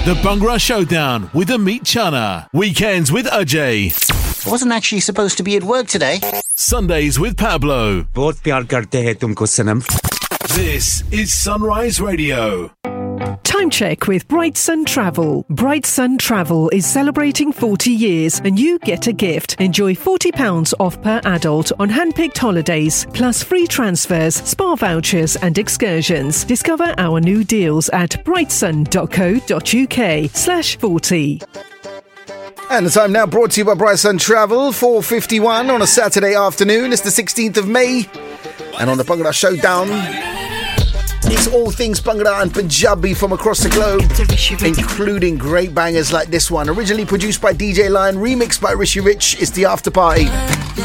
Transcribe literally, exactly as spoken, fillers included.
The Bhangra Showdown with Amit Chana. Weekends with Ajay. I wasn't actually supposed to be at work today. Sundays with Pablo. बहुत प्यार करते हैं तुमको सनम. This is Sunrise Radio. Time check with Bright Sun Travel. Bright Sun Travel is celebrating forty years and you get a gift. Enjoy forty pounds off per adult on hand-picked holidays, plus free transfers, spa vouchers and excursions. Discover our new deals at brightsun.co.uk slash 40. And the time now brought to you by Bright Sun Travel, four fifty-one on a Saturday afternoon. It's the sixteenth of May. And on the Bhangra Showdown, it's all things Bhangra and Punjabi from across the globe, including great bangers like this one. Originally produced by D J Lion, remixed by Rishi Rich. It's the After Party.